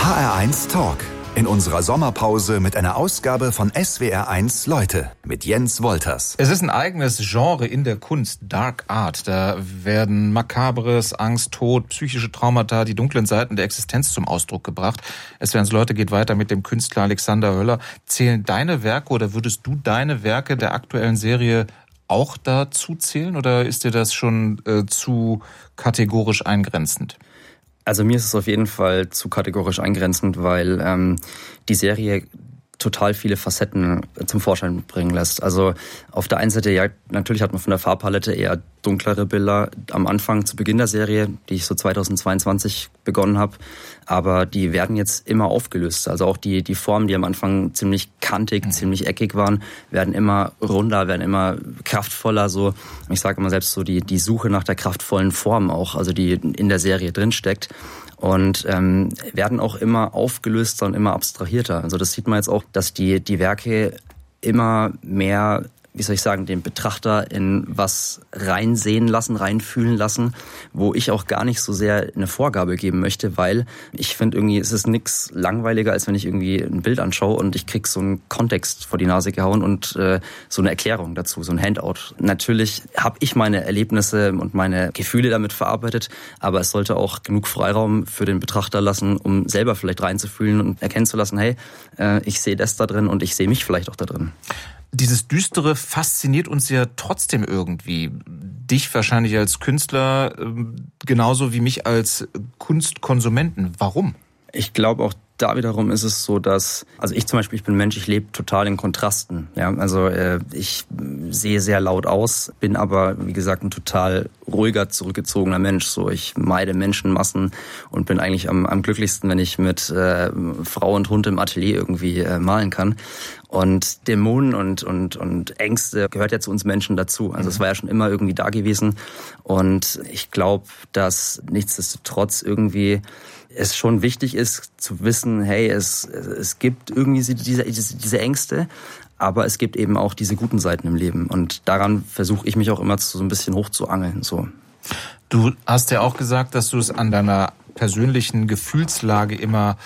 HR1 Talk. In unserer Sommerpause mit einer Ausgabe von SWR1 Leute mit Jens Wolters. Es ist ein eigenes Genre in der Kunst, Dark Art. Da werden Makabres, Angst, Tod, psychische Traumata, die dunklen Seiten der Existenz zum Ausdruck gebracht. SWR1 Leute geht weiter mit dem Künstler Alexander Höller. Zählen deine Werke oder würdest du deine Werke der aktuellen Serie auch dazu zählen oder ist dir das schon zu kategorisch eingrenzend? Also mir ist es auf jeden Fall zu kategorisch eingrenzend, weil die Serie total viele Facetten zum Vorschein bringen lässt. Also auf der einen Seite, ja, natürlich hat man von der Farbpalette eher dunklere Bilder am Anfang, zu Beginn der Serie, die ich so 2022 begonnen habe. Aber die werden jetzt immer aufgelöst. Also auch die Formen, die am Anfang ziemlich kantig, ziemlich eckig waren, werden immer runder, werden immer kraftvoller. So, ich sage immer selbst so die Suche nach der kraftvollen Form auch, also die in der Serie drinsteckt. Und werden auch immer aufgelöster und immer abstrahierter. Also das sieht man jetzt auch, dass die Werke immer mehr, wie soll ich sagen, den Betrachter in was reinsehen lassen, reinfühlen lassen, wo ich auch gar nicht so sehr eine Vorgabe geben möchte, weil ich finde irgendwie, es ist nichts langweiliger, als wenn ich irgendwie ein Bild anschaue und ich krieg so einen Kontext vor die Nase gehauen und so eine Erklärung dazu, so ein Handout. Natürlich habe ich meine Erlebnisse und meine Gefühle damit verarbeitet, aber es sollte auch genug Freiraum für den Betrachter lassen, um selber vielleicht reinzufühlen und erkennen zu lassen, hey, ich sehe das da drin und ich sehe mich vielleicht auch da drin. Dieses Düstere fasziniert uns ja trotzdem irgendwie. Dich wahrscheinlich als Künstler, genauso wie mich als Kunstkonsumenten. Warum? Ich glaube auch da wiederum ist es so, dass, also ich zum Beispiel, ich bin ein Mensch, ich lebe total in Kontrasten. Ja, also ich sehe sehr laut aus, bin aber, wie gesagt, ein total ruhiger, zurückgezogener Mensch. So, ich meide Menschenmassen und bin eigentlich am glücklichsten, wenn ich mit Frau und Hund im Atelier irgendwie malen kann. Und Dämonen und Ängste gehört ja zu uns Menschen dazu. Also es war ja schon immer irgendwie da gewesen. Und ich glaube, dass nichtsdestotrotz irgendwie es schon wichtig ist zu wissen, hey, es gibt irgendwie diese Ängste, aber es gibt eben auch diese guten Seiten im Leben. Und daran versuche ich mich auch immer so ein bisschen hochzuangeln. So. Du hast ja auch gesagt, dass du es an deiner persönlichen Gefühlslage immer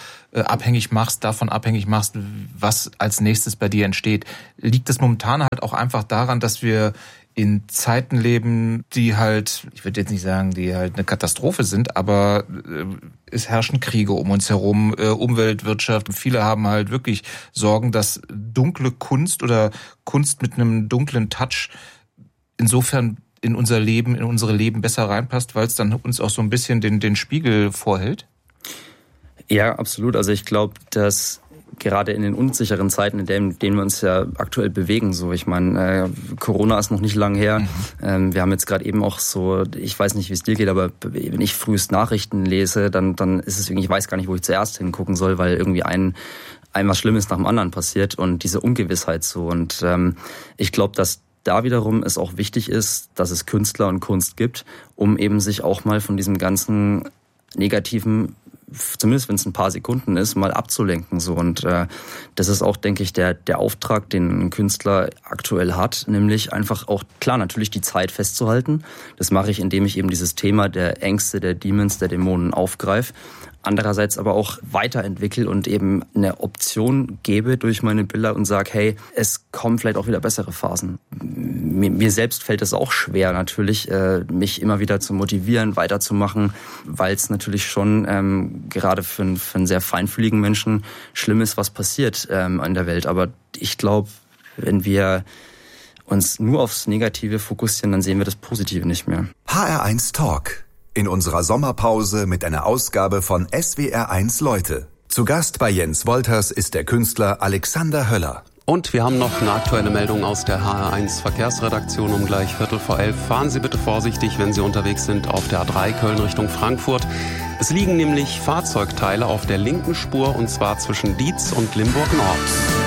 davon abhängig machst, was als nächstes bei dir entsteht. Liegt es momentan halt auch einfach daran, dass wir in Zeiten leben, die halt, ich würde jetzt nicht sagen, die halt eine Katastrophe sind, aber es herrschen Kriege um uns herum, Umweltwirtschaft. Viele haben halt wirklich Sorgen, dass dunkle Kunst oder Kunst mit einem dunklen Touch insofern in unsere Leben besser reinpasst, weil es dann uns auch so ein bisschen den Spiegel vorhält? Ja, absolut. Also ich glaube, dass gerade in den unsicheren Zeiten, in denen wir uns ja aktuell bewegen, so, ich meine, Corona ist noch nicht lang her. Wir haben jetzt gerade eben auch so, ich weiß nicht, wie es dir geht, aber wenn ich frühest Nachrichten lese, dann ist es irgendwie, ich weiß gar nicht, wo ich zuerst hingucken soll, weil irgendwie ein was Schlimmes nach dem anderen passiert und diese Ungewissheit so. Und ich glaube, dass da wiederum es auch wichtig ist, dass es Künstler und Kunst gibt, um eben sich auch mal von diesem ganzen negativen, zumindest wenn es ein paar Sekunden ist, mal abzulenken. So. Und das ist auch, denke ich, der Auftrag, den ein Künstler aktuell hat, nämlich einfach auch, klar, natürlich die Zeit festzuhalten. Das mache ich, indem ich eben dieses Thema der Ängste, der Demons, der Dämonen aufgreife. Andererseits aber auch weiterentwickle und eben eine Option gebe durch meine Bilder und sage, hey, es kommen vielleicht auch wieder bessere Phasen. Mir selbst fällt es auch schwer natürlich, mich immer wieder zu motivieren, weiterzumachen, weil es natürlich schon gerade für einen sehr feinfühligen Menschen schlimm ist, was passiert in der Welt. Aber ich glaube, wenn wir uns nur aufs Negative fokussieren, dann sehen wir das Positive nicht mehr. HR1 Talk. In unserer Sommerpause mit einer Ausgabe von SWR1 Leute. Zu Gast bei Jens Wolters ist der Künstler Alexander Höller. Und wir haben noch eine aktuelle Meldung aus der HR1 Verkehrsredaktion um gleich 11:15. Fahren Sie bitte vorsichtig, wenn Sie unterwegs sind auf der A3 Köln Richtung Frankfurt. Es liegen nämlich Fahrzeugteile auf der linken Spur und zwar zwischen Dietz und Limburg Nord.